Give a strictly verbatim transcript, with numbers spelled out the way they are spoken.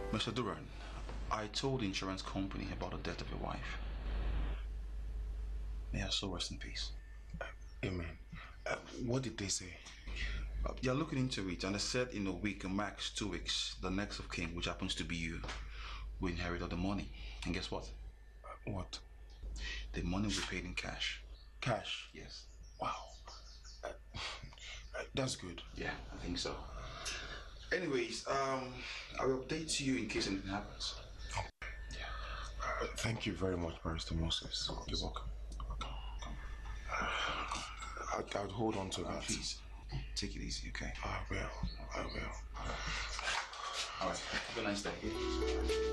Mister Duran, I told the insurance company about the death of your wife. May her soul rest in peace. Uh, amen. Uh, what did they say? Uh, they're looking into it, and they said in a week, max two weeks, the next of kin, which happens to be you, will inherit all the money. And guess what? Uh, what? The money will be paid in cash. Cash? Yes. Wow. Uh, uh, that's good. Yeah, I think so. Anyways, um, I will update you in case anything happens. Okay. Yeah. Uh, thank you very much, Barrister Moses. You're welcome. welcome. Uh, I, I'd hold on to that. Please, take it easy, okay? I will. I will. All right. Have a nice day.